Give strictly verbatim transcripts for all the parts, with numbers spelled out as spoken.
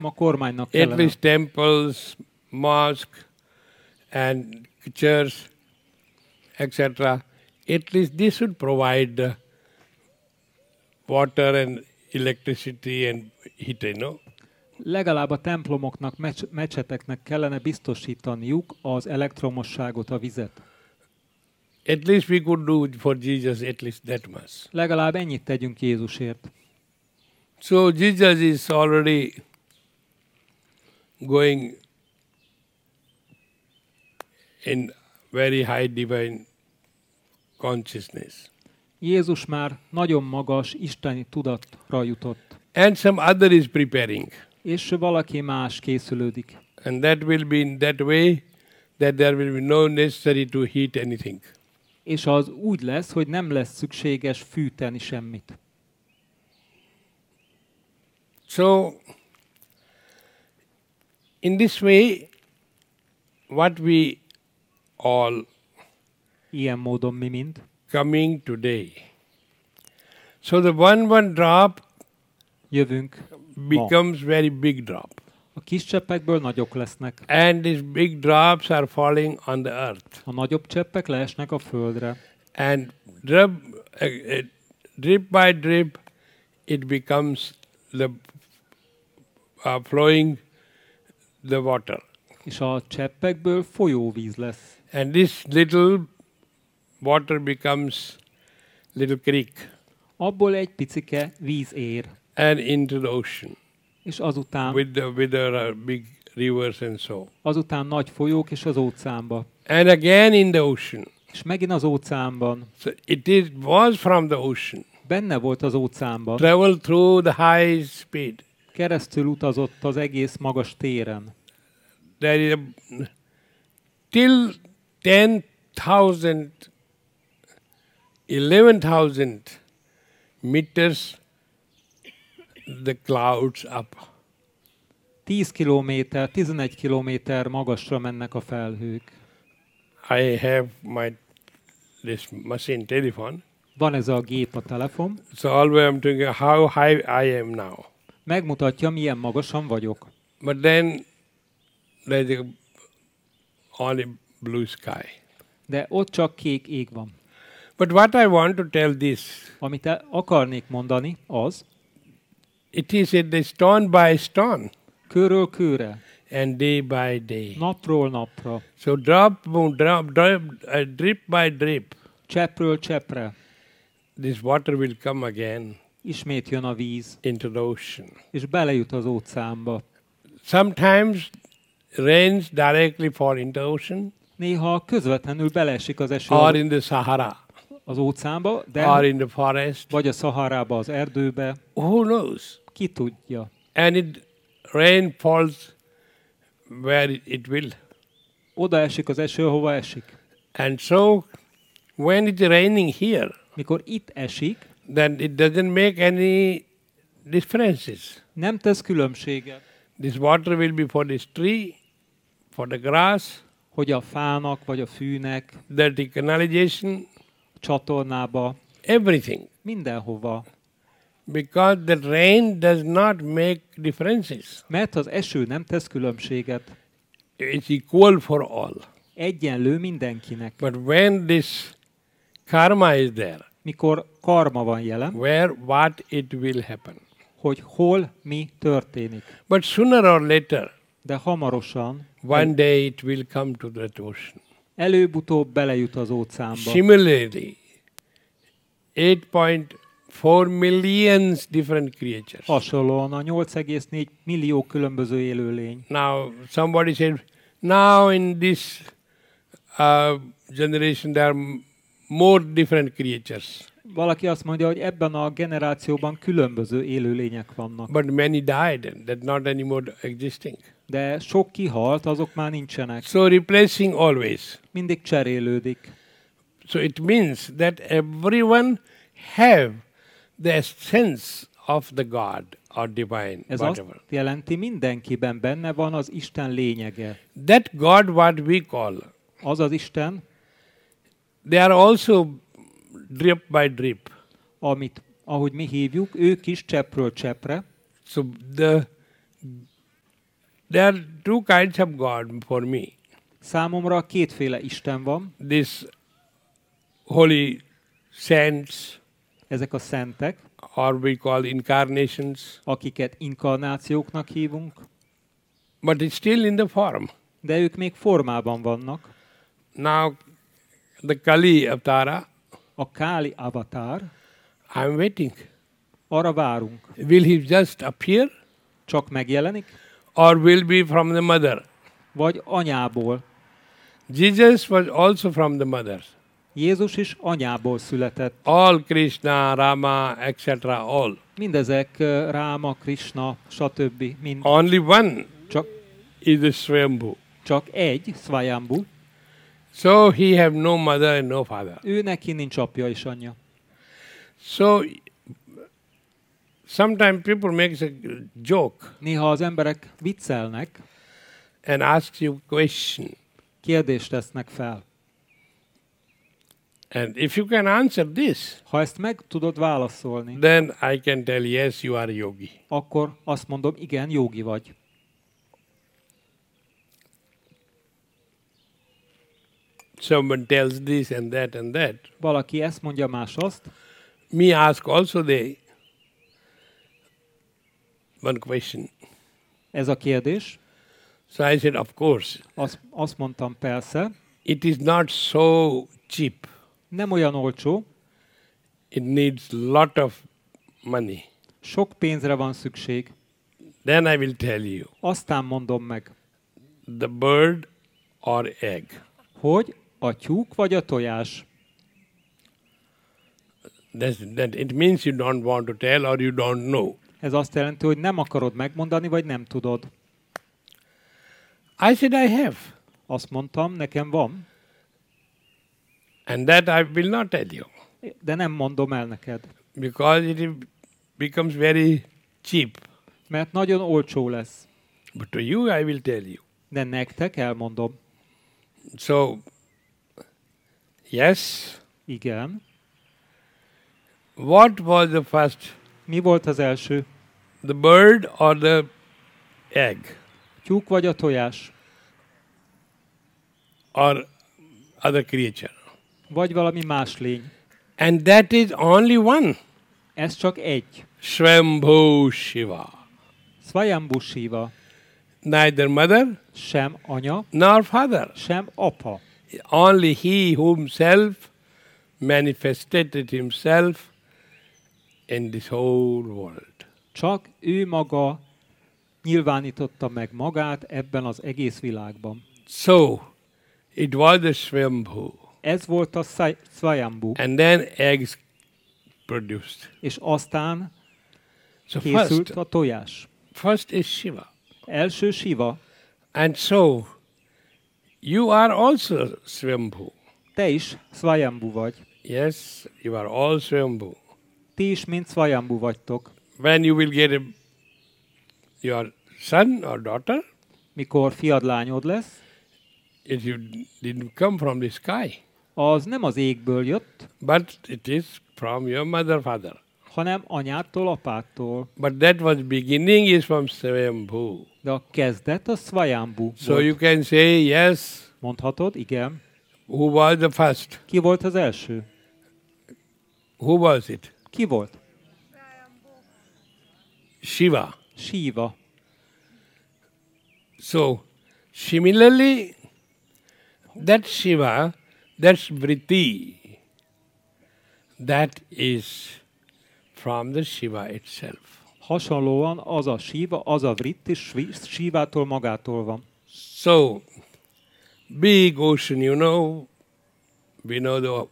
Ma kormánynak At kellene. least temples, mosque, and church, et cetera. At least this should provide the water and electricity and heat, you know. Legalább a templomoknak, meccs- mecseteknek kellene biztosítaniuk az elektromosságot, a vizet. At least we could do for Jesus at least that much. Legalább ennyit tegyünk Jézusért. So Jesus is already going in very high divine consciousness. Jézus már nagyon magas isteni tudatra jutott, And some other is preparing. és valaki más készülődik. And that will be in that way that there will be no necessary to heat anything. És az úgy lesz, hogy nem lesz szükséges fűteni semmit. So, in this way, what we all Ilyen módon mi mind. coming today. So the one one drop Jövünk. becomes very big drop. A kis cseppekből nagyok lesznek. And these big drops are falling on the earth. A nagyobb cseppek leesnek a földre. And drip, uh, uh, drip by drip, it becomes the uh, flowing the water. És a cseppekből folyóvíz lesz. And this little water becomes little creek Abból egy picike víz ér. and into the ocean És azután, with the with the uh, big rivers and so. azután nagy folyók és az óceánba. And again in the ocean. És megint az óceánban. So it is was from the ocean. Benne volt az óceánban. Travel through the high speed. Keresztül utazott az egész magas téren. There is a, till ten thousand, eleven thousand meters the clouds up. tíz kilométer, tizenegy kilométer magasra mennek a felhők. I have my this machine telephone. Van ez a gép, a telefon. So always I'm thinking how high I am now. Megmutatja, milyen magasan vagyok. But then there's a only blue sky. De ott csak kék ég van. But what I want to tell this, Amit el- akarnék mondani, az it is at the stone by stone kőről kőre, and day by day. napról napra, So drop, drop, drop, uh, drip by drip, cseppről cseppre. this water will come again Ismét jön a víz, into the ocean. és belejut az óceánba. Sometimes rains directly fall into the ocean Néha közvetlenül beleesik az eső or az- in the Sahara az óceánba, or de in the forest. vagy a Szaharába, az erdőbe. Who knows? Ki tudja. And it rain falls where it- it will. Oda esik az eső, hova esik. And so when it's raining here, Mikor itt esik, then it doesn't make any differences. nem tesz különbséget, This water will be for this tree, for the grass, hogy a fának vagy a fűnek, the canalization, csatornába, everything. mindenhova. Because the rain does not make differences. Mert az eső nem tesz különbséget. It's equal for all. Egyenlő mindenkinek. But when this karma is there, Mikor karma van jelen, where what it will happen. hogy hol mi történik. But sooner or later, De hamarosan, one day it will come to that ocean. előbb-utóbb belejut az óceánba. Similarly, eight point four millions different creatures. Hasonlóan a nyolc egész négy millió különböző élőlény. Now, somebody said, now in this uh, generation there are m- more different creatures. Valaki azt mondja, hogy ebben a generációban különböző élőlények vannak. But many died and that not anymore existing. De sok kihalt, azok már nincsenek. So replacing always. Mindig cserélődik. So it means that everyone have the essence of the God or divine, Ez azt whatever. jelenti, mindenkiben benne van az Isten lényege. That God what we call, Az az Isten, they are also drip by drip. amit, ahogy mi hívjuk, ők is cseppről cseppre. So the There are two kinds of God for me. Számomra kétféle Isten van, This holy saints, ezek a szentek, or we call incarnations, akiket inkarnációknak hívunk, but it's still in the form. de ők még formában vannak. Now, the Kali Avtara, A Káli avatár, I'm waiting. arra várunk. Will he just appear, Csak megjelenik, or will be from the mother? vagy anyából. Jesus was also from the mother. Jézus is anyából született. All Krishna, Rama, et cetera. All. Mindezek uh, Ráma, Krishna, stb. Mind Only one csak, is the Swayambhu. csak egy, Svayambhu. So he have no mother and no father. Ő neki nincs apja és anyja. So sometimes people make a joke Néha az emberek viccelnek, and ask you question. kérdést tesznek fel. And if you can answer this, Ha ezt meg tudod válaszolni, then I can tell yes, you are yogi. akkor azt mondom, igen, jógi vagy. Someone tells this and that and that. Valaki ezt mondja, más azt. Me ask also they one question. Ez a kérdés. So I said, of course, Azt, azt mondtam, persze, it is not so cheap. nem olyan olcsó, It needs lot of money. sok pénzre van szükség. Then I will tell you, Aztán mondom meg, the bird or egg. hogy a tyúk vagy a tojás. That's, that it means you don't want to tell or you don't know. Ez azt jelenti, hogy nem akarod megmondani, vagy nem tudod. I said, I have. Azt mondtam, nekem van, And that I will not tell you. de nem mondom el neked, Because it becomes very cheap. mert nagyon olcsó lesz. But to you I will tell you. De nektek elmondom. So, yes, Igen. what was the first? Mi volt az első? The bird or the egg? Tyúk vagy a tojás? Or other creature? Vagy valami más lény? And that is only one. Ez csak egy. Swambhu Shiva. Svayambhu Shiva. Neither mother Sem anya, nor father. sem apa. Only he himself manifested himself in this whole world. Csak ő maga nyilvánította meg magát ebben az egész világban. So, it was the Swambhu. Ez volt a Sai- Svayambhu. And then eggs produced. És aztán So készült first, a tojás. first is Shiva. Első Shiva. And so, you are also Swambhu. Te is Svayambhu vagy. Yes, you are all Swambhu. Ti is mind Svayambhu vagytok. When you will get a, your son or daughter, Mikor fiad lányod lesz, it you didn't come from the sky, az nem az égből jött, but it is from your mother, father. hanem anyától, apától. But that was beginning is from Swambhu. De a kezdet a Svayambhu So volt. you can say, yes, Mondhatod, igen. who was the first? Ki volt az első? Who was it? Ki volt? Shiva. Shiva. So, similarly, that Shiva, that's Vritti, that is from the Shiva itself. Hasonlóan az a Shiva, az a Vritti, Shivától magától van. So, big ocean, you know, we know the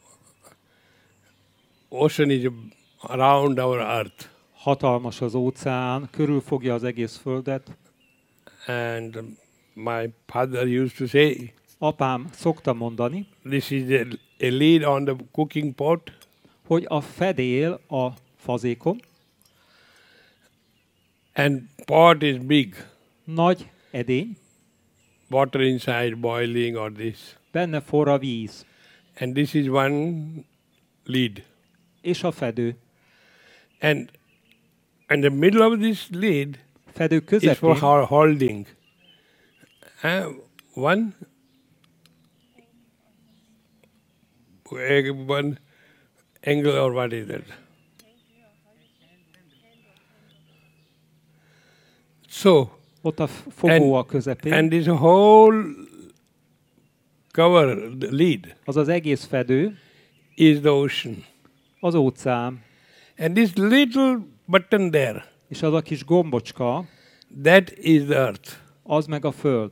ocean is around our earth. Hatalmas az óceán, körülfogja az egész földet. And my father used to say, Apám szokta mondani, this is a, a lid on the cooking pot, hogy a fedél a fazékon, and pot is big. nagy edény, Water inside boiling or this. benne forr a víz, And this is one lid. és a fedő. And in the middle of this lid Fedő is for közepén ho- holding. uh, one, one angle or what is that? So, Ott a f- fogó a közepén, and this whole cover, the lid, az az egész fedő, is the ocean. az óceán. And this little button there, És az a kis gombocska, that is the earth. az meg a föld.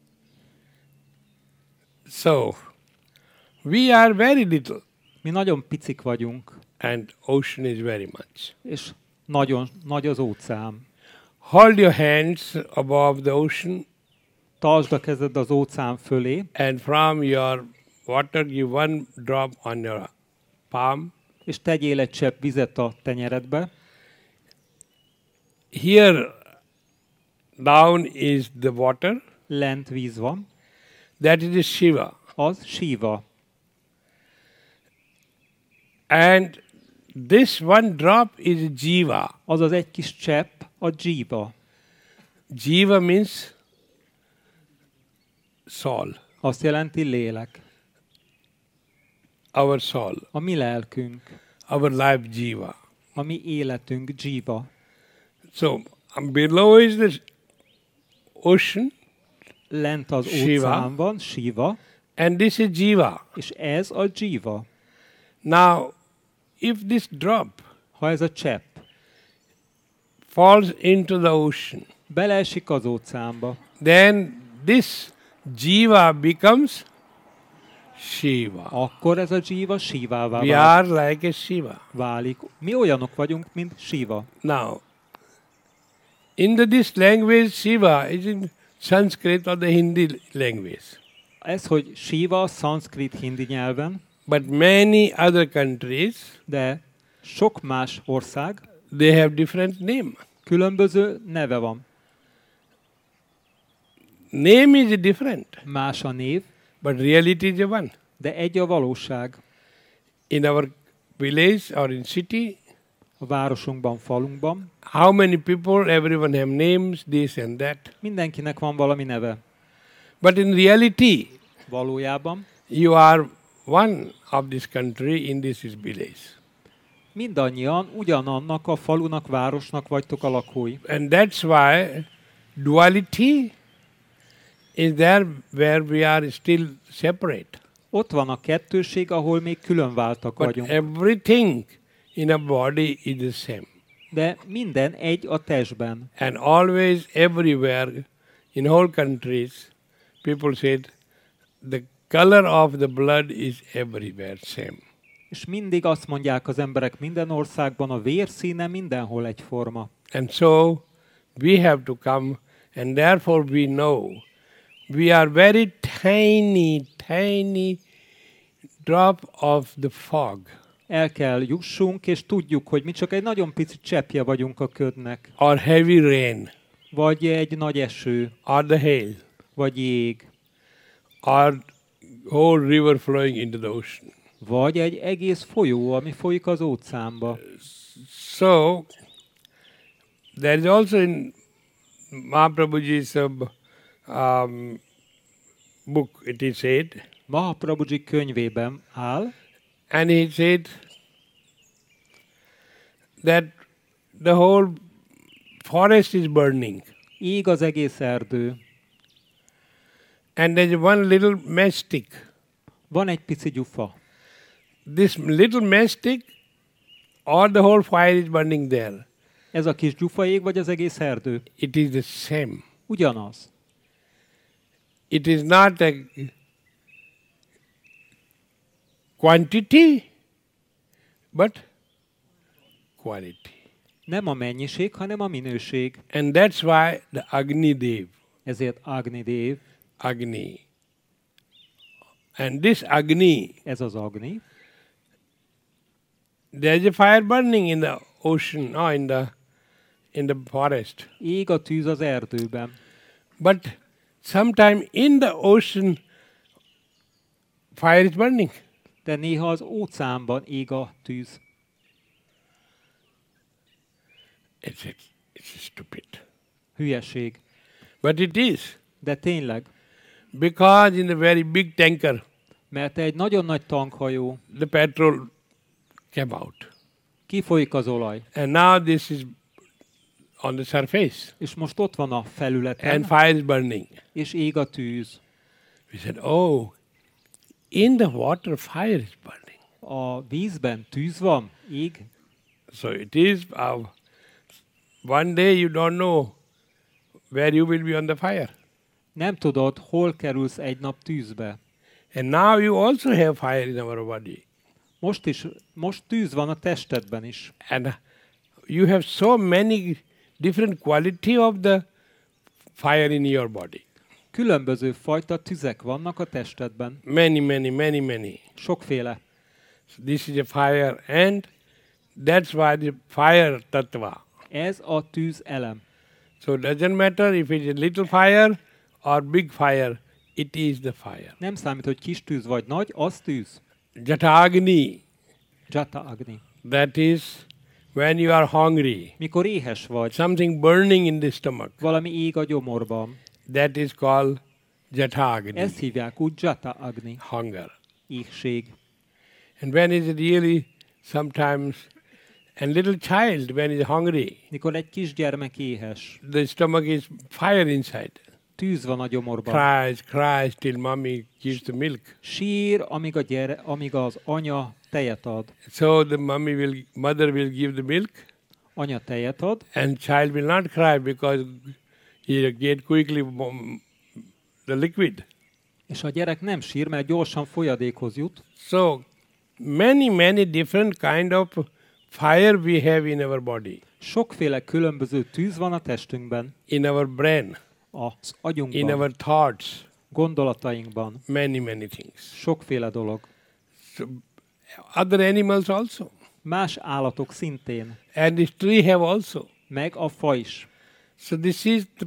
So, we are very little, Mi nagyon picik vagyunk, and ocean is very much. és nagyon nagy az óceán. Hold your hands above the ocean, Tartsd a kezed az óceán fölé, and from your water give one drop on your palm. és tegyél egy csepp vizet a tenyeredbe. Here down is the water, Lent víz van, that is Shiva. az Shiva. And this one drop is Jiva. Az az egy kis csepp a Jiva. Jiva means soul, Azt jelenti lélek. our soul, A mi lelkünk, our life Jiva. a mi életünk Jiva. So um, below is the ocean, Lent az Shiva. óceán van, Shiva, and this is Jiva. és ez a Jiva. Now, if this drop Ha ez a csepp falls into the ocean, beleesik az óceánba, then this Jiva becomes Shiva. akkor ez a Jiva Shivává We válik. are like a Shiva. válik. Mi olyanok vagyunk, mint Shiva. Now, in the, this language, Shiva is in Sanskrit or the Hindi language. Ez, hogy Shiva, szanszkrit hindi nyelven, But many other countries, de sok más ország they have different name. különböző neve van. Name is different, Más a név, but reality is one. de egy a valóság. In our village or in city, A városunkban, falunkban how many people, everyone have names, this and that. mindenkinek van valami neve. But in reality, Valójában you are one of this country in this village. mindannyian ugyanannak a falunak, városnak vagytok a lakói. And that's why duality is there where we are still separate. Ott van a kettőség, ahol még külön váltak But vagyunk. everything in a body is the same. De minden egy a testben. And always, everywhere, in whole countries, people said the color of the blood is everywhere same. És mindig azt mondják az emberek minden országban, a vérszíne mindenhol egyforma. And so we have to come, and therefore we know we are very tiny, tiny drop of the fog. El kell jussunk, és tudjuk, hogy mi csak egy nagyon pici cseppje vagyunk a ködnek. Or heavy rain, Vagy egy nagy eső, or the hail, vagy jég, or whole river flowing into the ocean. vagy egy egész folyó, ami folyik az óceánba. So, there is also in Mahaprabhuji's uh, um, book, it is said, Mahaprabhuji könyvében áll, and he said that the whole forest is burning, ég az egész erdő. and there is one little match stick. Van egy pici gyufa. This little match stick, or the whole fire is burning there. Ez a kis gyufa ég, vagy az egész erdő? It is the same. Ugyanaz. It is not a quantity, but quality. Nem a mennyiség, hanem a minőség. And that's why the Agni Dev, Ezért Agni Dev, Agni. And this Agni, ez az Agni, there's a fire burning in the ocean or in the in the forest. ég a tűz az erdőben. But sometime in the ocean, fire is burning. De néha az óceánban ég a tűz. It's, it's stupid. Hülyeség. But it is. De tényleg, Because in a very big tanker, mert egy nagyon nagy tankhajó, the petrol came out. kifolyik az olaj, And now this is on the surface. és most ott van a And felületen, fire is burning. és ég a tűz. We said, oh, in the water fire is burning. A vízben tűz van, ég, So it is, uh, one day you don't know where you will be on the fire. nem tudod, hol kerülsz egy nap tűzbe. And now you also have fire in our body. Most is, most tűz van a testedben is. And you have so many different quality of the fire in your body. Különböző fajta tüzek vannak a testedben. Many, many, many, many. Sokféle. So this is a fire, and that's why the fire tattva. Ez a tűz elem. So it doesn't matter if it's a little fire or big fire, it is the fire. Nem számít, hogy kis tűz vagy nagy, az tűz. Jatagni, Jata Agni. that is when you are hungry, Mikor éhes vagy, something burning in the stomach, valami ég a gyomorban. that is called Jatagni, Ezt hívják úgy Jata Agni. hunger. Éhség. And when is it really sometimes, and little child when is hungry, Mikor egy kisgyermek éhes, the stomach is fire inside. tűz van a gyomorban. Cries, cries till mommy gives the milk. Sír, amíg, a gyere, amíg az anya tejet ad. So the mommy will, mother will give the milk, Anya tejet ad, and child will not cry because he get quickly um, the liquid. és a gyerek nem sír, mert gyorsan folyadékhoz jut. So many, many different kind of fire we have in our body, Sokféle különböző tűz van a testünkben, in our brain, az in agyunkban, our thoughts, gondolatainkban. many, many things. Sokféle dolog. So other animals also, Más állatok szintén, and this tree have also. meg a fa is. So this is the,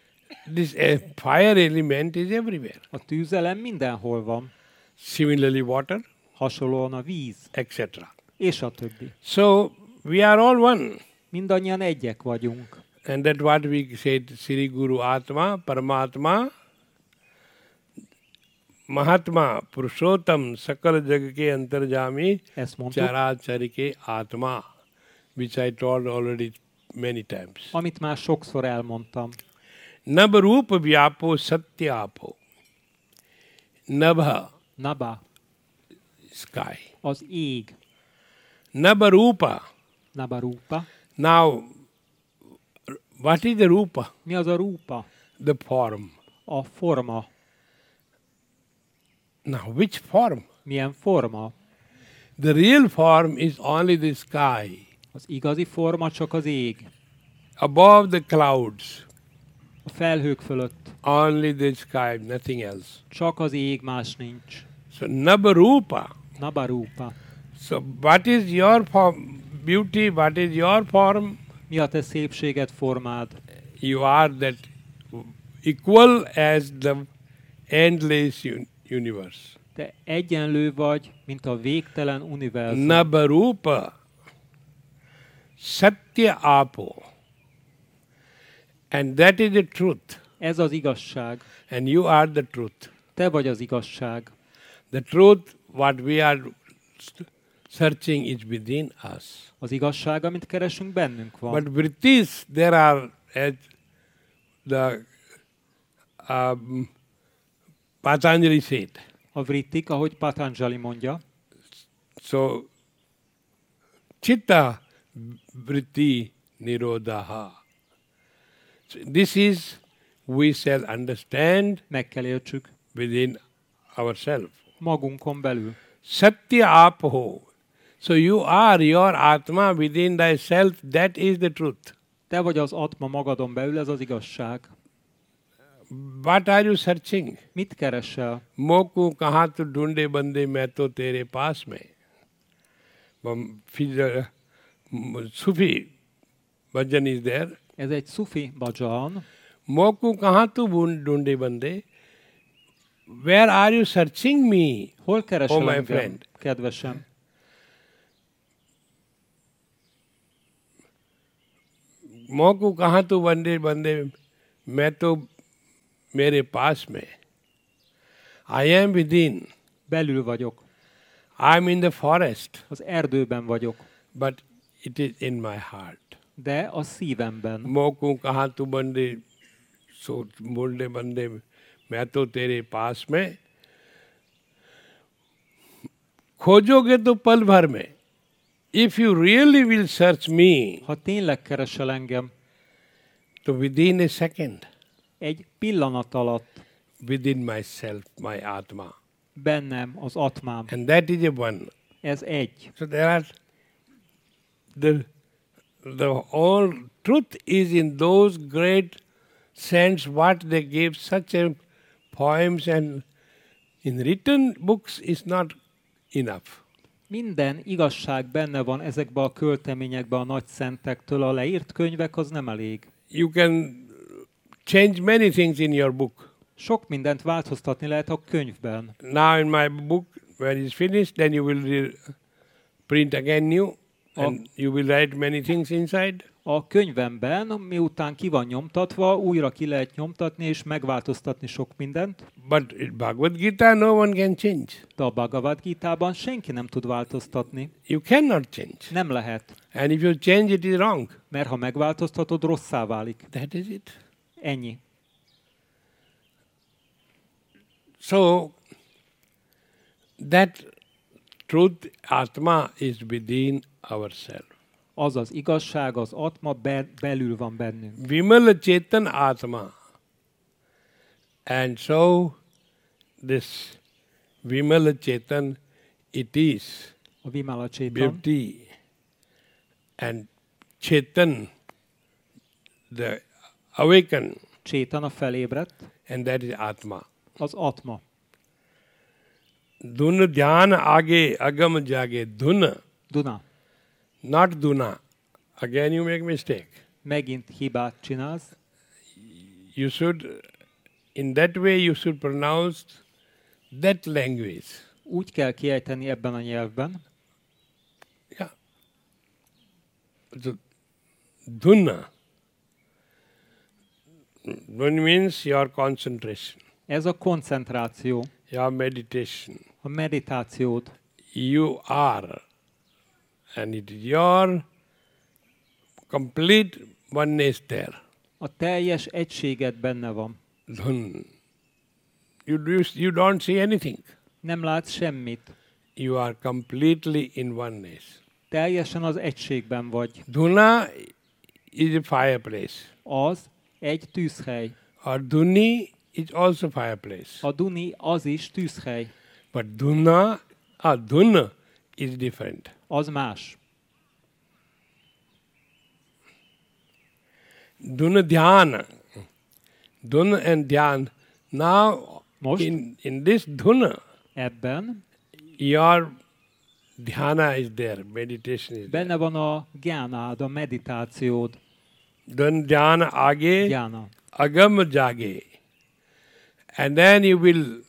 this uh, fire element is everywhere. A tűzelem mindenhol van, Similarly, water, hasonlóan a víz, et cetera. és a többi. So we are all one, Mindannyian egyek vagyunk. and that's what we said: Sri Guru Atma, Paramatma, Mahatma, Purushottam, Sakal Jag ke Antarjami, Ezt mondtuk, Characharike Atma, which I told already many times. amit már sokszor elmondtam. Nabharupa Vyapo Satyapo. Nabha, Naba, sky. az ég. Nabharupa. Nabarupa. Now, what is the rupa? Mi az a rúpa? The form. A forma. Now, which form? Milyen forma? The real form is only the sky, Az igazi forma csak az ég. above the clouds, A felhők fölött. only the sky, nothing else. Csak az ég, más nincs. So, Nabharupa. Nabarupa. So, what is your form, beauty? What is your form? Mi a te szépséged, formád? You are that equal as the endless un- universe. Te egyenlő vagy, mint a végtelen univerzum. Nabharupa. Satya Apo. And that is the truth. Ez az igazság. And you are the truth. Te vagy az igazság. The truth, what we are st- searching is within us. Az igazság, amit keresünk, bennünk van. But Vrittis, there are, as the um, Patanjali said, A vrittik, ahogy Patanjali mondja, so Chitta Vritti Nirodha. So this is, we shall understand meg kell értsük within ourselves. magunkon belül. Satya Apo. So you are your Atma within thyself, that is the truth. Te vagy az atma magadon belül, ez az igazság. What are you searching? Mit keresel? मोकू कहाँ तो ढूंढे बंदे मैं तो तेरे पास में Um, फिर, um, Sufi bhajan is there. Ez egy szufi bhajan. मोकू कहाँ तो बूं- ढूंढे बंदे. Where are you searching me? Hol keresel Oh, my engem, friend. kedvesem? मोकू कहाँ तो बंदे बंदे मैं तो मेरे पास में. I am within. Belül vagyok. I am in the forest. Az erdőben vagyok. But it is in my heart. De a szívemben. मोकू कहाँ तू बंदे सो बोलने बंदे मैं तो तेरे पास में. खोजोगे तो पल भर में. If you really will search me, Ha tényleg keresel engem, तो within a second, egy pillanat alatt within myself, my atma. bennem az atmám. And that is a one. Ez egy. So there are the the whole truth is in those great saints what they gave such a poems, and in written books is not enough. Minden igazság benne van ezekben a költeményekben a nagy szentektől, a leírt könyvek az nem elég. You can change many things in your book. Sok mindent változtatni lehet a könyvben. Now in my book, when it's finished, then you will re- print again new, and you will write many things inside. A könyvemben, miután ki van nyomtatva, újra ki lehet nyomtatni és megváltoztatni sok mindent. But in Bhagavad Gita, no one can change. De a Bhagavad Gitában senki nem tud változtatni. You cannot change. Nem lehet. And if you change, it is wrong. Mert ha megváltoztatod, rosszá válik. That is it. Ennyi. So, that truth, Atma, is within ourselves. Az az igazság, az atma be, belül van bennünk. Vimala Chetan Atma. And so, this Vimala Chetan, it is A Vimala Csétan. beauty. And Chetan, the awaken, Csétan a felébredt, and that is Atma. az atma. Duna dhyan age agam jage. Duna, Duna. not Duna. Again you make mistake. Megint hibát csinálsz. You should, in that way you should pronounce that language. Úgy kell kiejteni ebben a nyelvben. Yeah. So, Duna. Duna means your concentration, Ez a koncentráció, your meditation. a meditációd. You are, and it is your complete oneness there. A teljes egységed benne van. Dhun. You, do, you don't see anything. Nem látsz semmit. You are completely in oneness. Teljesen az egységben vagy. Dhuna is a fireplace. Az egy tűzhely. Or Dhuni is also fireplace. A Duni az is tűzhely. But Dhuna, ah, Dhuna is different. Az más. Dhuna Dhyana. Dhuna and Dhyan. Now, Most? in, in this Dhuna, Ebben your dhyana is there, meditation is there. benne van a gyánád, a meditációd. Then dhyana age, Gyána. agam jage. And then you will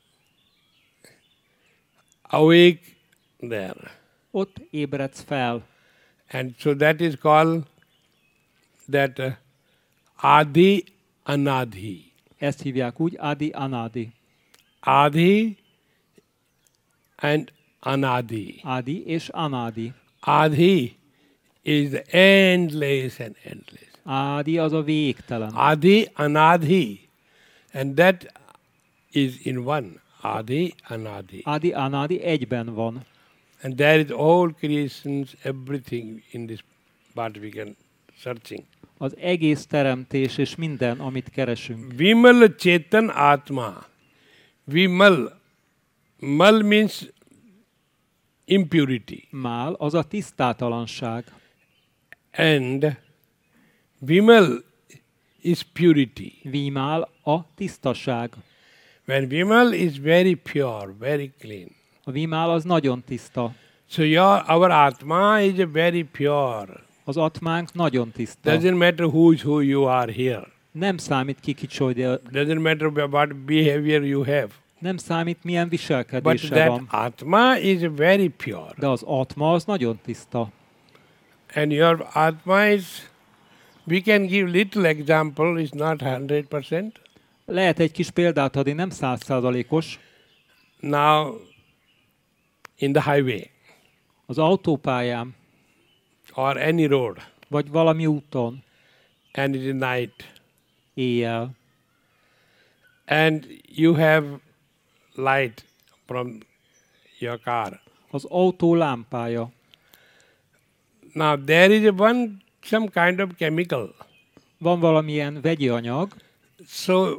awake there. Ott ébredsz fel. And so that is called that uh, Adi Anadhi. Ezt hívják úgy, Adi Anadi. Adi and Anadi. Adi és Anadi. Adi is endless and endless. Adi az a végtelen. Adi Anadhi. And that is in one. Adi Anadhi. Adi Anadi egyben van. And there is all creations, everything in this part we can searching. Az egész teremtés és minden, amit keresünk. Vimal Chetan Atma. Vimal. Mal means impurity. Mál az a tisztátalanság. And Vimal is purity. Vímál a tisztaság. When Vimal is very pure, very clean. A vímál az nagyon tiszta. So your, our Atma is a very pure. Az atmánk nagyon tiszta. Doesn't matter who is who you are here. Nem számít ki kicsoda, Doesn't matter what behavior you have. nem számít milyen But viselkedése that van. Atma is very pure. De az atma az nagyon tiszta. And your Atma is, we can give little example, is not one hundred percent. Lehet egy kis példát adni, nem százszázalékos. Now, in the highway Az autópályán, or any road, vagy valami úton, and it is night, éjjel, and you have light from your car. az autó lámpája. Now, there is a one, some kind of chemical. Van valamilyen vegyi anyag, So,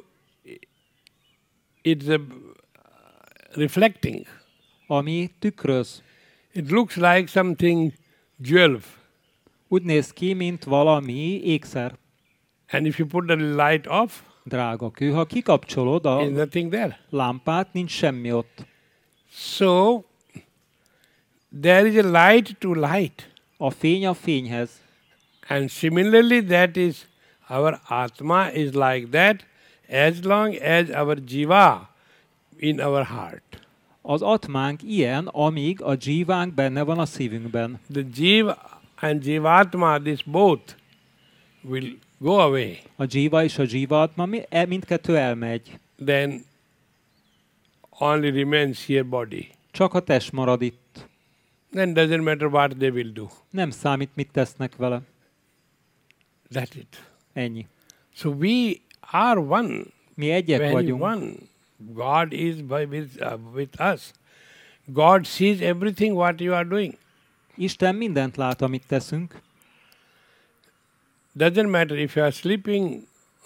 it's a reflecting. ami tükröz. It looks like something jewel. Úgy néz ki, mint valami ékszer. And if you put the light off, Drága kő, ha kikapcsolod a there's nothing there. lámpát, nincs semmi ott. So, there is a light to light. A fény a fényhez. And similarly, that is, our Atma is like that as long as our Jiva in our heart. Az atmánk ilyen, amíg a dzsívánk benne van a szívünkben. The Jiva and Jivatma, this both, will go away. A dzsíva és a dzsívatma, mi- e- mindkettő elmegy. Then only remains here body. Csak a test marad itt. Then doesn't matter what they will do. Nem számít, mit tesznek vele. That's it. Ennyi. So we are one. Mi egyek Very vagyunk. one. God is by with, uh, with us. God sees everything what you are doing. Isten mindent lát, amit teszünk. Doesn't matter if you are sleeping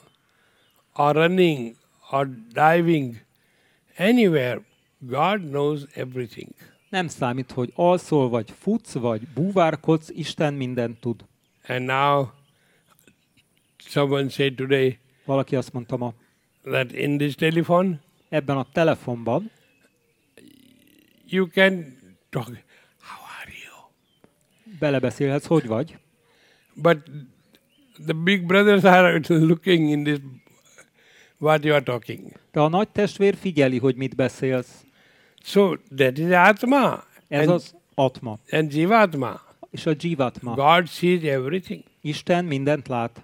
or running or diving anywhere, God knows everything. Nem számít, hogy alszol, vagy futsz, vagy búvárkodsz, Isten mindent tud. And now someone said today Valaki azt mondta ma, that in this telephone ebben a telefonban you can talk. How are you? belebeszélhetsz, hogy vagy, But the big brothers are looking in this what you are talking. de a nagy testvér figyeli, hogy mit beszélsz. So that is Atma Ez and, az atma and Jivatma. és a dzsívatma. God sees everything. Isten mindent lát.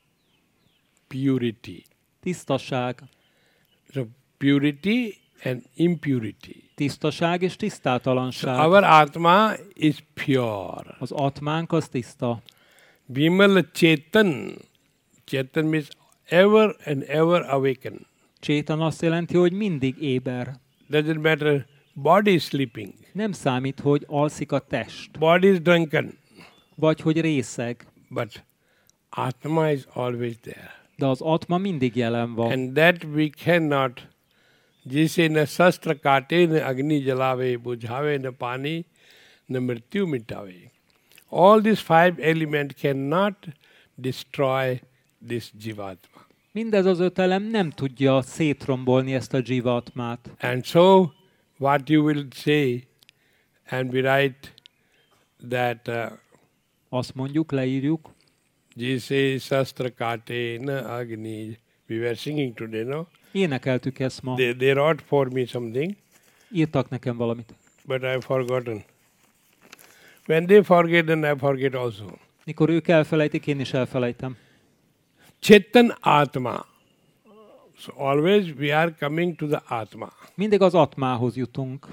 Purity. Tisztaság. So purity and impurity. Tisztaság és So tisztátalanság. our Atma is pure. Az atmánk az tiszta. Vimal Chetan. Chetan means ever and ever awaken. Csétan azt jelenti, hogy mindig éber. Doesn't matter. Body is sleeping. Nem számít, hogy alszik a test, Body is drunken. vagy hogy részeg, But Atma is always there. de az atma mindig jelen van. And that we cannot. Jise na sastra kaate na agni jalave bujhave na pani na mrityu mitave. All these five elements cannot destroy this jivatma. Mindez az öt elem nem tudja szétrombolni ezt a dzsívatmát. And so what you will say, and we write that uh, Azt mondjuk, leírjuk, Jise sastra kaate na agni. We were singing today, no? énekeltük ezt ma. They, they wrote for me something, Írtak nekem valamit. but I've forgotten. When they forget, then I forget also. Mikor ők elfelejtik, én is elfelejtem. Chetan Atma. So always we are coming to the Atma. Mindig az atmához jutunk.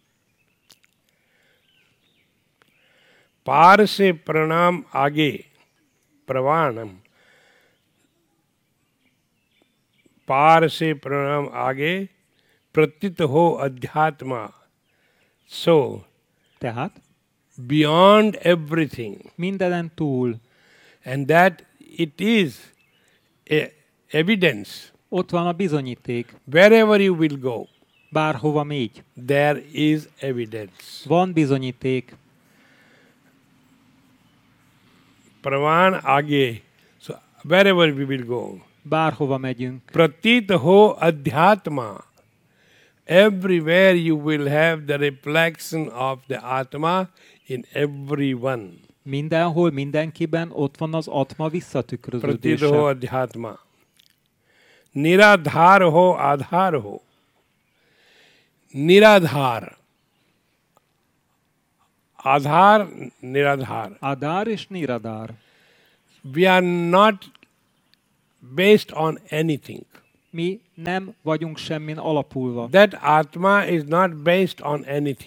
पार से प्रणाम आगे प्रवाणम पार से प्रणाम आगे प्रतीत हो अध्यात्मा. So Tehát beyond everything, mindenen túl. and that it is a evidence. Ott van a bizonyíték. Wherever you will go, Bárhova mégy. there is evidence. Van bizonyíték. Pravan age. So wherever we will go. Bárhova megyünk. Pratit ho adhyatma. Everywhere you will have the reflection of the Atma in everyone. Mindenhol, mindenkiben ott van az atma Pratit ho visszatükröződése. adhyatma. Niradhar ho adhar ho. Niradhar. Adhar, niradhar. Adár és Niradár. We are not based on anything. mi nem vagyunk semmin alapulva. That Atma is not based on anything.